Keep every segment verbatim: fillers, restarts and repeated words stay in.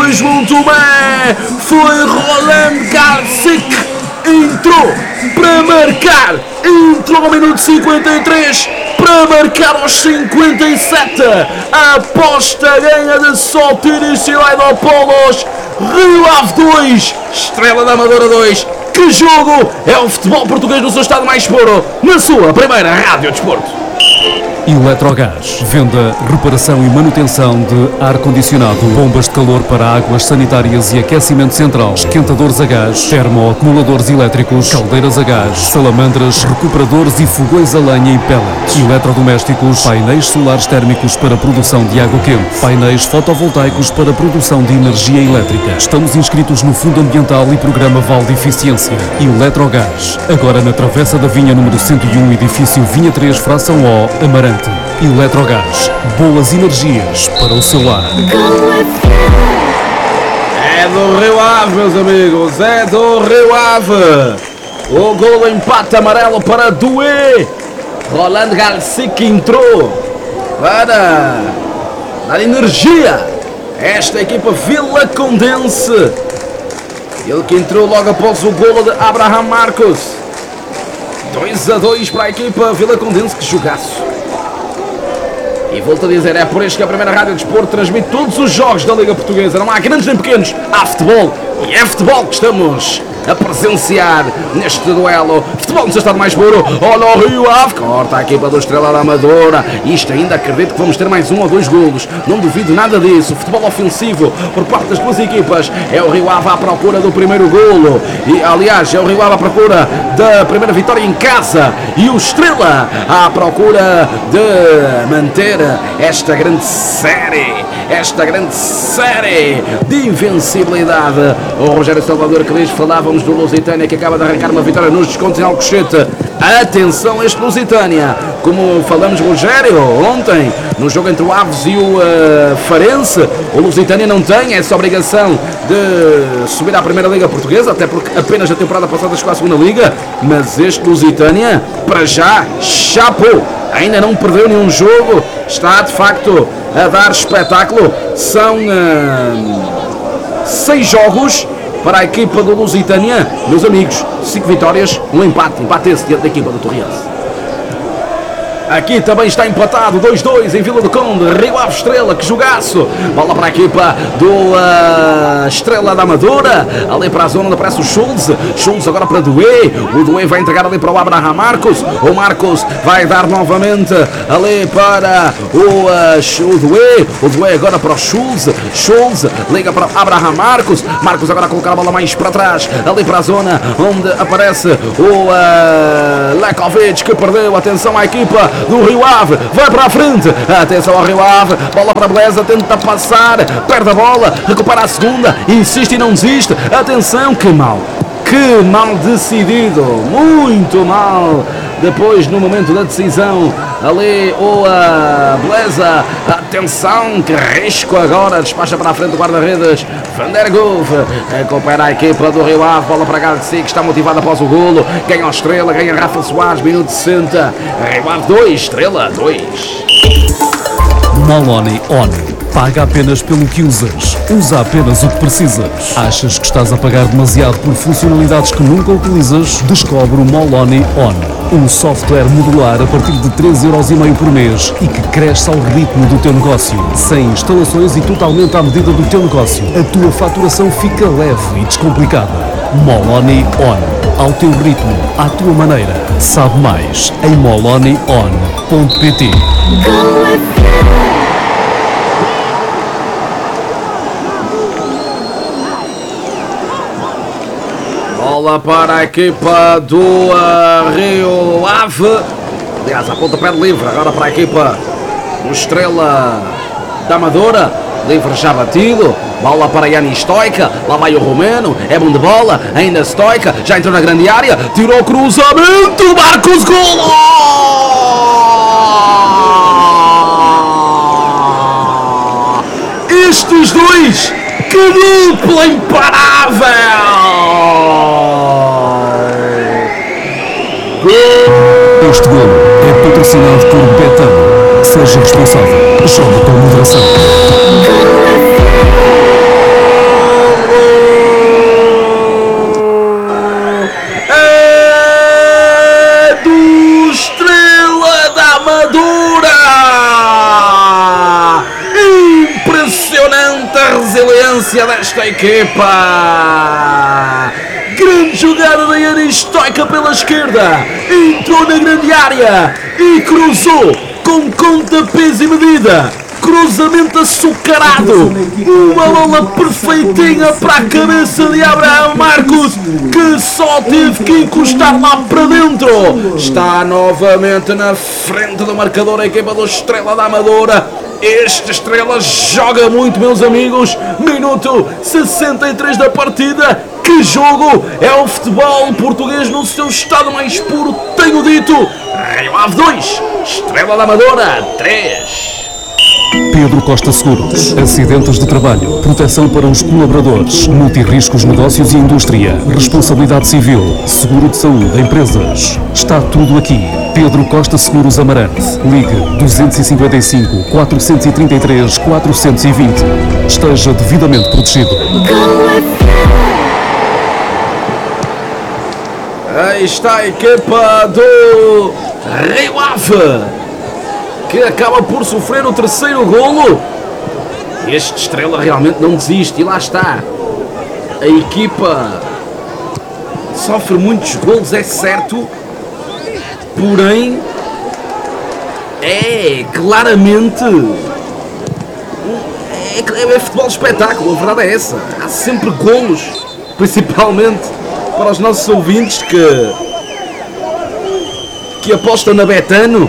dois, muito bem! Foi Roland Garcic, entrou para marcar, entrou no minuto cinquenta e três, para marcar aos cinquenta e sete, a aposta ganha de Saltiris Silaidopoulos, Rio Ave dois, Estrela da Amadora dois. Que jogo! É o futebol português no seu estado mais puro, na sua primeira Rádio Desporto. Eletrogás, venda, reparação e manutenção de ar-condicionado, bombas de calor para águas sanitárias e aquecimento central, esquentadores a gás, termoacumuladores elétricos, caldeiras a gás, salamandras, recuperadores e fogões a lenha e pellets, eletrodomésticos, painéis solares térmicos para produção de água quente, painéis fotovoltaicos para produção de energia elétrica. Estamos inscritos no Fundo Ambiental e Programa Val de Eficiência. Eletrogás, agora na Travessa da Vinha número cento e um, edifício Vinha três, fração O, Amarante. Eletrogás, boas energias para o seu lar. É do Rio Ave, meus amigos, é do Rio Ave. O gol do empate amarelo para Doué. Roland Garcic entrou para dar energia a esta equipa vilacondense. Ele que entrou logo após o golo de Abraham Marcos. dois a dois para a equipa vilacondense, que jogaço. E volto a dizer, é por isso que a primeira Rádio Desporto transmite todos os jogos da Liga Portuguesa. Não há grandes nem pequenos, há futebol. E é futebol que estamos a presenciar neste duelo. Futebol no seu estado mais puro. Olha o Rio Ave, corta a equipa do Estrela da Amadora. Isto ainda acredito que vamos ter mais um ou dois golos. Não duvido nada disso. Futebol ofensivo por parte das duas equipas. É o Rio Ave à procura do primeiro golo. E aliás, é o Rio Ave à procura da primeira vitória em casa. E o Estrela à procura de manter esta grande série. Esta grande série de invencibilidade. O Rogério Salvador que diz, falávamos do Lusitânia que acaba de arrancar uma vitória nos descontos em Alcochete. Atenção a este Lusitânia, como falamos, Rogério, ontem no jogo entre o Aves e o uh, Farense, o Lusitânia não tem essa obrigação de subir à Primeira Liga Portuguesa, até porque apenas na temporada passada chegou à Segunda Liga, mas este Lusitânia, para já, chapou, ainda não perdeu nenhum jogo, está de facto a dar espetáculo. São uh, seis jogos para a equipa do Lusitânia, meus amigos, cinco vitórias, um empate, empate esse diante da equipa do Torriense. Aqui também está empatado, dois a dois em Vila do Conde, Rio Ave Estrela, que jogaço, bola para a equipa do uh, Estrela da Amadora, ali para a zona onde aparece o Schultz, Schultz agora para Doué, o Doué vai entregar ali para o Abraham Marcos, o Marcos vai dar novamente ali para o, uh, o Doué, o Doué agora para o Schultz, Schultz liga para o Abraham Marcos, Marcos agora a colocar a bola mais para trás, ali para a zona onde aparece o uh, Lekovic, que perdeu, atenção à equipa do Rio Ave, vai para a frente, atenção ao Rio Ave, bola para Beleza, tenta passar, perde a bola, recupera a segunda, insiste e não desiste, atenção, que mal, que mal decidido, muito mal, depois no momento da decisão, ali o uh, Beleza, atenção, que risco agora, despacha para a frente do guarda-redes, Van der Gouw, recupera a equipa do Rio Ave, bola para Garcia, que está motivada após o golo, ganha a Estrela, ganha Rafa Soares, minuto sessenta, Rio Ave dois, Estrela dois. Moloni On. Paga apenas pelo que usas. Usa apenas o que precisas. Achas que estás a pagar demasiado por funcionalidades que nunca utilizas? Descobre o Moloni On. Um software modular a partir de três euros e meio por mês e que cresce ao ritmo do teu negócio. Sem instalações e totalmente à medida do teu negócio. A tua faturação fica leve e descomplicada. Moloni On. Ao teu ritmo, à tua maneira. Sabe mais em moloni on ponto pt. Bola para a equipa do uh, Rio Ave. Aliás, a pontapé de livre. Agora para a equipa do Estrela da Amadora. Livre já batido. Bola para Yanni Stoica. Lá vai o romeno. É bom de bola. Ainda Stoica. Já entrou na grande área. Tirou o cruzamento. Marcos Golo! Estes dois. Que dupla imparável! Este golo é patrocinado por Betano. Seja responsável. Jogue com moderação. resiliência desta equipa. Grande jogada da Yanis Stoica pela esquerda, entrou na grande área e cruzou com conta, peso e medida. Cruzamento açucarado, uma bola perfeitinha para a cabeça de Abraham Marcos, que só teve que encostar lá para dentro. Está novamente na frente do marcador a equipa do Estrela da Amadora. Este Estrela joga muito, meus amigos. Minuto sessenta e três da partida. Que jogo! É o futebol português no seu estado mais puro, tenho dito. Rio Ave dois, Estrela da Amadora três. Pedro Costa Seguros. Acidentes de trabalho, proteção para os colaboradores, multirriscos, negócios e indústria, responsabilidade civil, seguro de saúde, empresas. Está tudo aqui. Pedro Costa Seguros Amarante. Ligue dois cinco cinco, quatro três três, quatro dois zero. Esteja devidamente protegido. Aí está a equipa do Rio Ave, que acaba por sofrer o terceiro golo. Este Estrela realmente não desiste, e lá está. A equipa sofre muitos golos, é certo, porém é claramente é, é futebol de espetáculo, a verdade é essa. Há sempre golos, principalmente para os nossos ouvintes que, que apostam na Betano.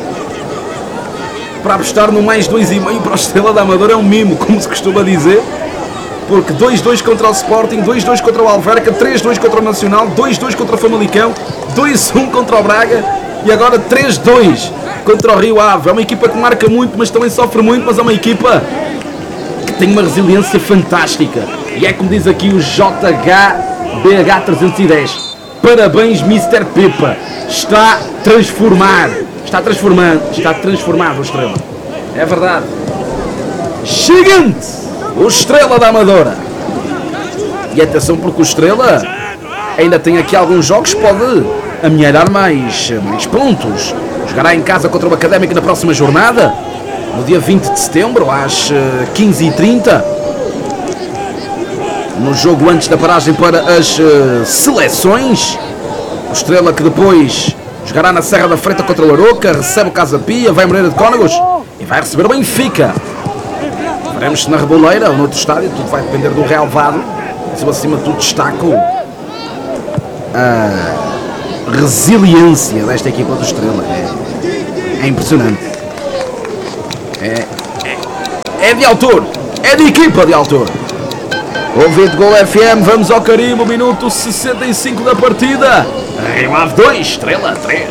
Para apostar no mais dois e meio para o Estrela da Amadora é um mimo, como se costuma dizer, porque dois dois contra o Sporting, dois dois contra o Alverca, três dois contra o Nacional, dois dois contra o Famalicão, dois um contra o Braga e agora três dois contra o Rio Ave. É uma equipa que marca muito, mas também sofre muito, mas é uma equipa que tem uma resiliência fantástica. E é como diz aqui o J H B H trezentos e dez. Parabéns, mister Pepa. Está a transformar. Está transformando, está transformado o Estrela. É verdade. Gigante! O Estrela da Amadora. E atenção, porque o Estrela ainda tem aqui alguns jogos que pode amealhar mais, mais pontos. Jogará em casa contra o Académico na próxima jornada, no dia vinte de setembro, às quinze e trinta. No jogo antes da paragem para as uh, seleções. O Estrela que depois jogará na Serra da Freita contra o Aroca, recebe o Casa Pia, vai Moreira de Cónegos e vai receber o Benfica. Veremos se na Reboleira ou noutro estádio, tudo vai depender do relevado. Mas eu acima de tudo destaco a resiliência desta equipa do Estrela. É, é impressionante. É, é, é de autor, é de equipa de autor. Ouvido Gol F M, vamos ao carimbo, minuto sessenta e cinco da partida. Rio Ave dois, Estrela três.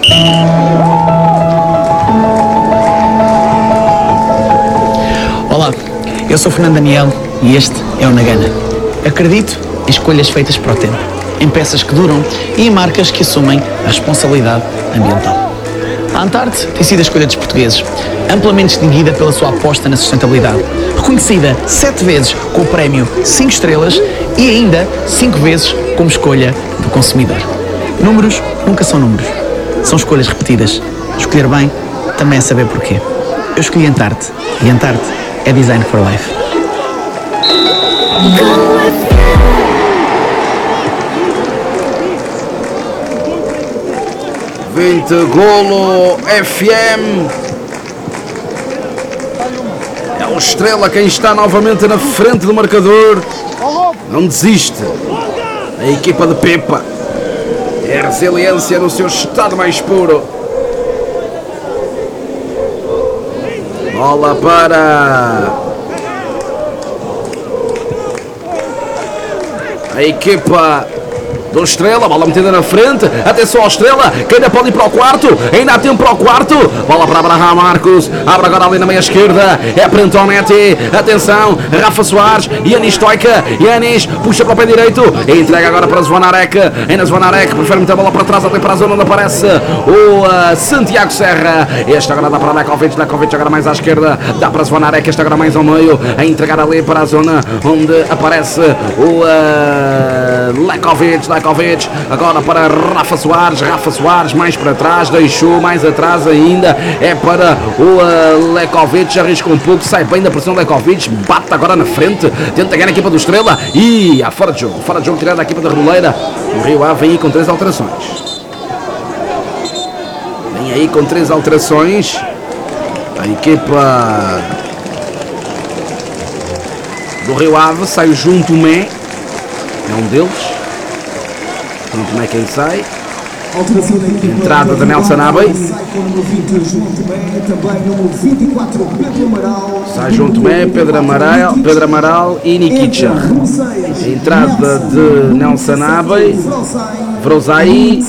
Olá, eu sou Fernando Daniel e este é o Nagana. Acredito em escolhas feitas para o tempo, em peças que duram e em marcas que assumem a responsabilidade ambiental. A Antarte tem sido a escolha dos portugueses, amplamente distinguida pela sua aposta na sustentabilidade, reconhecida sete vezes com o prémio cinco estrelas e ainda cinco vezes como escolha do consumidor. Números nunca são números, são escolhas repetidas. Escolher bem também é saber porquê. Eu escolhi Antarte e Antarte é Design for Life. vinte Golo F M. É o Estrela quem está novamente na frente do marcador. Não desiste. A equipa de Pepa. É a resiliência no seu estado mais puro. Bola para a equipa do Estrela, bola metida na frente, atenção ao Estrela, que ainda pode ir para o quarto, ainda há tempo para o quarto, bola para Abraham Marcos, abre agora ali na meia esquerda, é para Antonetti, atenção, Rafa Soares, Yanis Stoica, Yanis puxa para o pé direito, e entrega agora para Zvonarek, ainda Zvonarek, prefere meter a bola para trás, até para a zona onde aparece o uh, Santiago Serra, este agora dá para Lekovic, Lekovic agora mais à esquerda, dá para Zvonarek, este agora mais ao meio, a entregar ali para a zona onde aparece o uh, Lekovic, Lekovic Lekovic, agora para Rafa Soares, Rafa Soares mais para trás, deixou mais atrás ainda, é para o uh, Lekovic, arrisca um pouco, sai bem da pressão Lekovic, bate agora na frente, tenta ganhar a equipa do Estrela e a fora de jogo, fora de jogo tirada a equipa da Reboleira. O Rio Ave vem aí com três alterações. Vem aí com três alterações. A equipa do Rio Ave sai o João Tomé, é um deles. João Tomé quem sai. Entrada de Nelson Abbey. Sai João Tomé, Pedro Amaral, Pedro Amaral e Nikica. Entrada de Nelson Abbey, Vrozai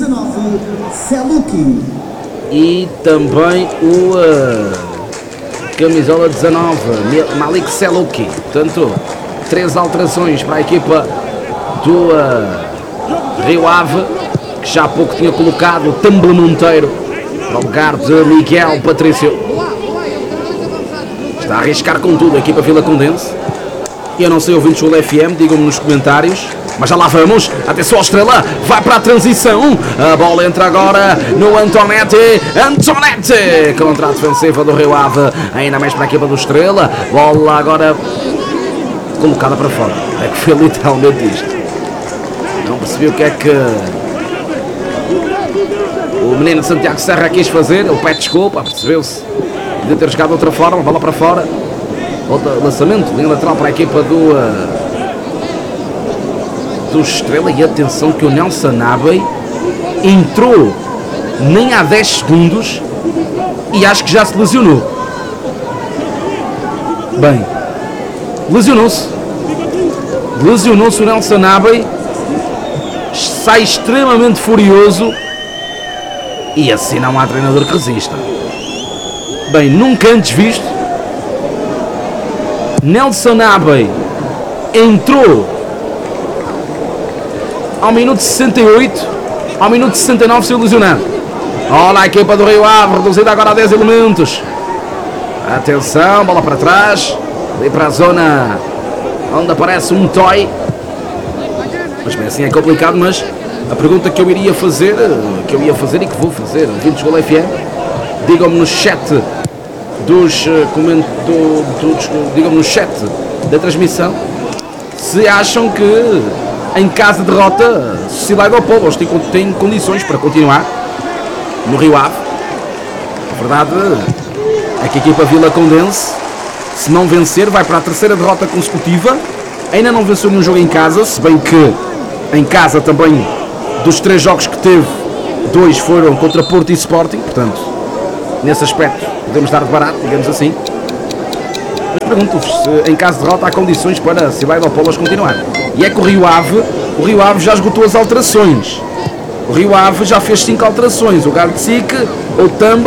e também o uh, camisola dezanove, Malik Selouki. Portanto, três alterações para a equipa do uh, Rio Ave, que já há pouco tinha colocado o Temble Monteiro no lugar de Miguel Patrício. Está a arriscar com tudo a equipa Vila Condense. Eu não sei, ouvintes do F M, digam-me nos comentários. Mas já lá vamos, atenção ao Estrela, vai para a transição, a bola entra agora no Antonetti, Antonetti, contra a defensiva do Rio Ave, ainda mais para a equipa do Estrela, bola agora colocada para fora, é que foi literalmente isto, não percebi o que é que o menino de Santiago Serra quis fazer, ele pede desculpa, percebeu-se, de ter jogado de outra forma, bola para fora, outro lançamento, linha lateral para a equipa do... Uh, do Estrela, e atenção que o Nelson Abbey entrou nem há dez segundos e acho que já se lesionou. Bem, lesionou-se. Lesionou-se o Nelson Abbey, sai extremamente furioso e assim não há treinador que resista. Bem, nunca antes visto, Nelson Abbey entrou ao minuto sessenta e oito, ao minuto sessenta e nove se ilusionando. Olha a equipa do Rio Ave, reduzida agora a dez elementos. Atenção, bola para trás, ali para a zona onde aparece um toy. Mas bem, assim é complicado, mas a pergunta que eu iria fazer, que eu ia fazer e que vou fazer, ouvintes do F M, digam-me no chat dos comentários, digam-me no chat da transmissão, se acham que em caso de derrota, Sociedade ao Povo, eles têm, têm condições para continuar no Rio Ave. A verdade é que a equipa Vila Condense, se não vencer, vai para a terceira derrota consecutiva. Ainda não venceu nenhum jogo em casa, se bem que em casa também, dos três jogos que teve, dois foram contra Porto e Sporting. Portanto, nesse aspecto, podemos dar de barato, digamos assim. Mas pergunto-vos se em caso de derrota há condições para Sociedade ao Povo continuar. E é que o Rio Ave, o Rio Ave já esgotou as alterações. O Rio Ave já fez cinco alterações. O Gartzic, o Tambo,